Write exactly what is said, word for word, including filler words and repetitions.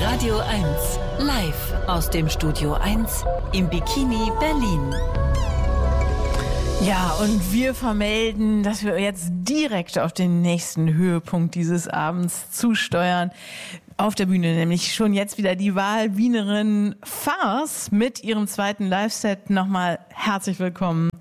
Radio eins, live aus dem Studio eins im Bikini Berlin. Ja, und wir vermelden, dass wir jetzt direkt auf den nächsten Höhepunkt dieses Abends zusteuern. Auf der Bühne nämlich schon jetzt wieder die Wahlwienerin Farce mit ihrem zweiten Live-Set. Nochmal herzlich willkommen,